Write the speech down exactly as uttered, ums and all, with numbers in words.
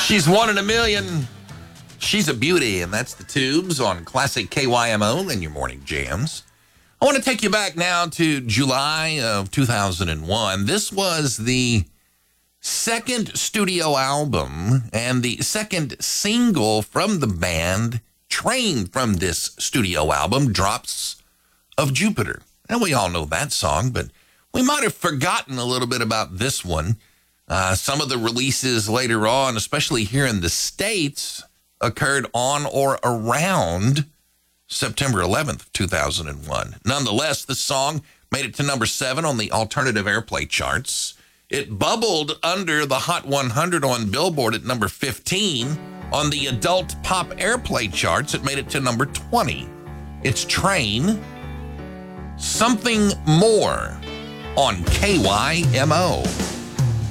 She's one in a million. She's a beauty, and that's the Tubes on Classic K Y M O and your morning jams. I want to take you back now to July of two thousand one. This was the second studio album and the second single from the band, trained from this studio album, Drops of Jupiter. And we all know that song, but we might have forgotten a little bit about this one. Uh, some of the releases later on, especially here in the States, occurred on or around September eleventh, two thousand one. Nonetheless, the song made it to number seven on the alternative airplay charts. It bubbled under the Hot one hundred on Billboard at number fifteen. On the adult pop airplay charts, it made it to number twenty. It's Train, Something More on K Y M O.